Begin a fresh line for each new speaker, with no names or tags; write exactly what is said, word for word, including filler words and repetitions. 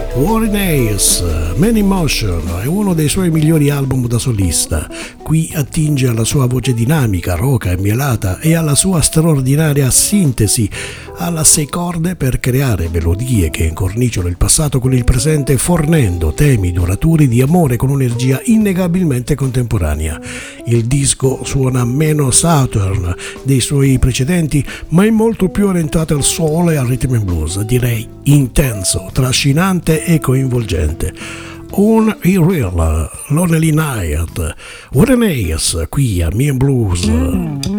Warren Hayes, Man in Motion è uno dei suoi migliori album da solista. Qui attinge alla sua voce dinamica, roca e mielata e alla sua straordinaria sintesi alla sei corde per creare melodie che incorniciano il passato con il presente, fornendo temi duraturi di amore con un'energia innegabilmente contemporanea. Il disco suona meno Southern dei suoi precedenti, ma è molto più orientato al soul e al rhythm and blues, direi intenso, trascinante e coinvolgente. Un Real Lonely Night, Warren Hayes qui a Me and Blues.